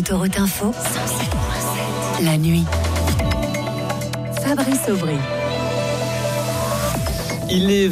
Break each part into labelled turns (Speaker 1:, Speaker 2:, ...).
Speaker 1: Autoroute Info, la nuit. Fabrice Aubry.
Speaker 2: Il est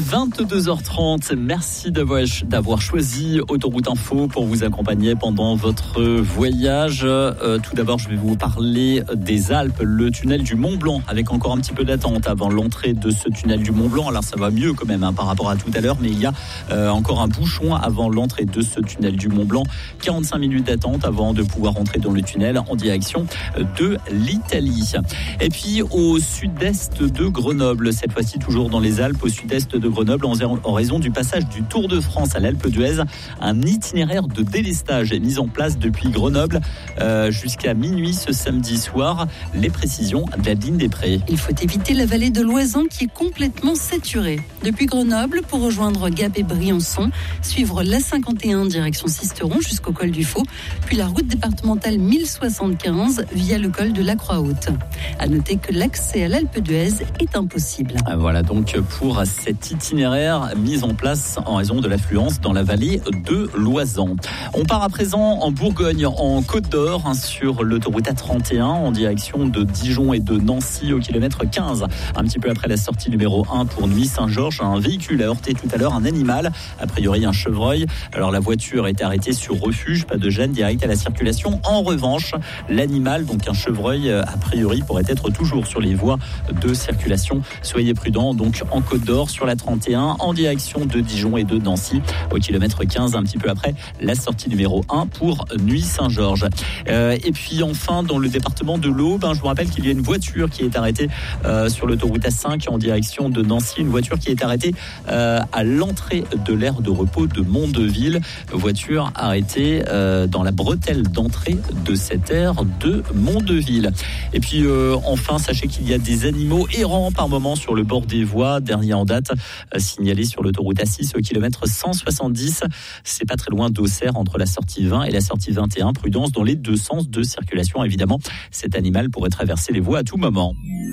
Speaker 2: 22h30. Merci d'avoir choisi Autoroute Info pour vous accompagner pendant votre voyage. Tout d'abord, je vais vous parler des Alpes, le tunnel du Mont Blanc, avec encore un petit peu d'attente avant l'entrée de ce tunnel du Mont Blanc. Alors ça va mieux quand même par rapport à tout à l'heure, mais il y a encore un bouchon avant l'entrée de ce tunnel du Mont Blanc. 45 minutes d'attente avant de pouvoir entrer dans le tunnel en direction de l'Italie. Et puis au sud-est de Grenoble, cette fois-ci toujours dans les Alpes, au sud-est de Grenoble, en raison du passage du Tour de France à l'Alpe d'Huez, un itinéraire de délestage est mis en place depuis Grenoble jusqu'à minuit ce samedi soir. Les précisions d'Adeline Després.
Speaker 3: Il faut éviter la vallée de l'Oisan qui est complètement saturée. Depuis Grenoble, pour rejoindre Gap et Briançon, suivre l'A51 direction Sisteron jusqu'au col du Faux, puis la route départementale 1075 via le col de la Croix-Haute. À noter que l'accès à l'Alpe d'Huez est impossible.
Speaker 2: Voilà donc pour cet itinéraire mis en place en raison de l'affluence dans la vallée de l'Oisan. On part à présent en Bourgogne, en Côte d'Or, sur l'autoroute A31 en direction de Dijon et de Nancy au kilomètre 15. Un petit peu après la sortie numéro 1 pour Nuit-Saint-Georges, un véhicule a heurté tout à l'heure un animal, a priori un chevreuil. Alors la voiture est arrêtée sur refuge, pas de gêne directe à la circulation. En revanche, l'animal, donc un chevreuil, a priori pourrait être toujours sur les voies de circulation. Soyez prudents donc en Côte d'Or sur la 31 en direction de Dijon et de Nancy au kilomètre 15, un petit peu après la sortie numéro 1 pour Nuit-Saint-Georges. Et puis enfin dans le département de l'Aube, je vous rappelle qu'il y a une voiture qui est arrêtée sur l'autoroute A5 en direction de Nancy, une voiture qui est arrêtée à l'entrée de l'aire de repos de Mondeville, voiture arrêtée dans la bretelle d'entrée de cette aire de Mondeville. Et puis enfin, sachez qu'il y a des animaux errants par moment sur le bord des voies. Dernier en date, signalé sur l'autoroute A6 au kilomètre 170. C'est pas très loin d'Auxerre, entre la sortie 20 et la sortie 21. Prudence dans les deux sens de circulation. Évidemment, cet animal pourrait traverser les voies à tout moment.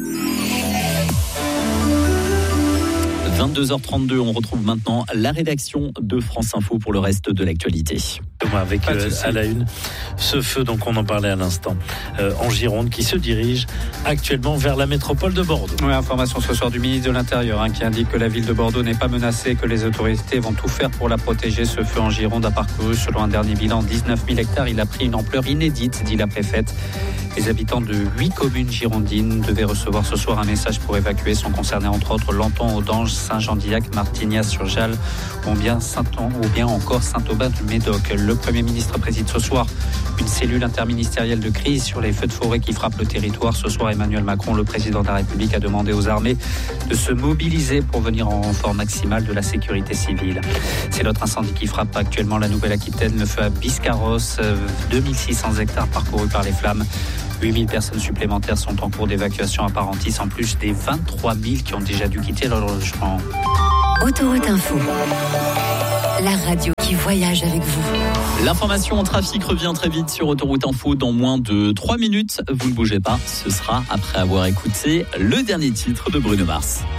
Speaker 2: 22h32, on retrouve maintenant la rédaction de France Info pour le reste de l'actualité.
Speaker 4: Avec à la une, ce feu, donc on en parlait à l'instant, en Gironde, qui se dirige actuellement vers la métropole de Bordeaux.
Speaker 5: Oui, information ce soir du ministre de l'Intérieur qui indique que la ville de Bordeaux n'est pas menacée, que les autorités vont tout faire pour la protéger. Ce feu en Gironde a parcouru, selon un dernier bilan, 19 000 hectares. Il a pris une ampleur inédite, dit la préfète. Les habitants de 8 communes girondines devaient recevoir ce soir un message pour évacuer. Sont concernés entre autres Lanton, Audange, Saint-Jean-d'Illac, Martignas-sur-Jalles ou bien encore Saint-Aubin du Médoc. Le Premier ministre préside ce soir une cellule interministérielle de crise sur les feux de forêt qui frappent le territoire. Ce soir, Emmanuel Macron, le président de la République, a demandé aux armées de se mobiliser pour venir en renfort maximal de la sécurité civile. C'est l'autre incendie qui frappe actuellement la Nouvelle-Aquitaine. Le feu à Biscarrosse, 2600 hectares parcourus par les flammes. 8000 personnes supplémentaires sont en cours d'évacuation à Parentis, en plus des 23 000 qui ont déjà dû quitter leur logement.
Speaker 1: Autoroute Info, la radio qui voyage avec vous.
Speaker 2: L'information en trafic revient très vite sur Autoroute Info dans moins de 3 minutes. Vous ne bougez pas, ce sera après avoir écouté le dernier titre de Bruno Mars.